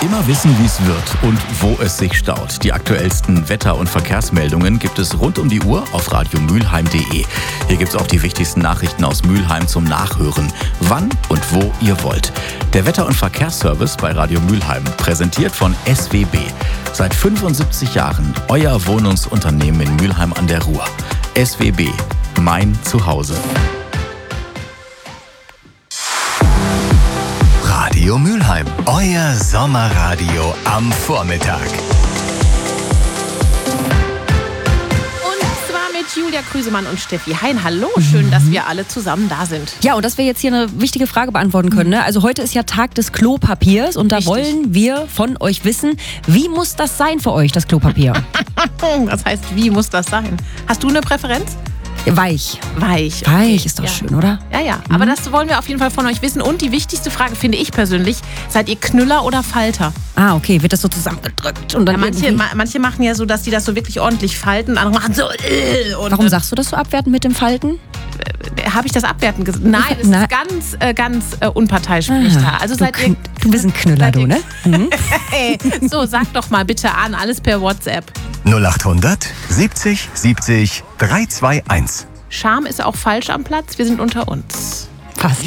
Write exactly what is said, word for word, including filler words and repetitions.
Immer wissen, wie es wird und wo es sich staut. Die aktuellsten Wetter- und Verkehrsmeldungen gibt es rund um die Uhr auf radio mülheim punkt de. Hier gibt es auch die wichtigsten Nachrichten aus Mülheim zum Nachhören. Wann und wo ihr wollt. Der Wetter- und Verkehrsservice bei Radio Mülheim, präsentiert von S W B. Seit fünfundsiebzig Jahren euer Wohnungsunternehmen in Mülheim an der Ruhr. S W B, mein Zuhause. Radio Mülheim, euer Sommerradio am Vormittag. Und zwar mit Julia Krüsemann und Steffi Hein. Hallo, schön, dass wir alle zusammen da sind. Ja, und dass wir jetzt hier eine wichtige Frage beantworten können. Ne? Also heute ist ja Tag des Klopapiers und da Richtig. wollen wir von euch wissen, wie muss das sein für euch, das Klopapier? Das heißt, wie muss das sein? Hast du eine Präferenz? Weich. Weich. Weich ist doch ja. schön, oder? Ja, ja. Aber das wollen wir auf jeden Fall von euch wissen. Und die wichtigste Frage, finde ich persönlich, seid ihr Knüller oder Falter? Ah, okay, wird das so zusammengedrückt und dann Ja, manche, irgendwie- ma, manche machen ja so, dass die das so wirklich ordentlich falten. Andere machen so. Äh, und Warum äh, sagst du das so abwertend mit dem Falten? Habe ich das abwertend gesagt? Nein, das Na- ist ganz, äh, ganz äh, unparteiisch bin ich da. Also du, seid ihr. kn- du bist ein Knüller, seid du, ihr- ne? Mhm. Hey, so, sag doch mal bitte an, alles per WhatsApp. null achthundert siebzig siebzig drei zwei eins. Scham ist auch falsch am Platz. Wir sind unter uns.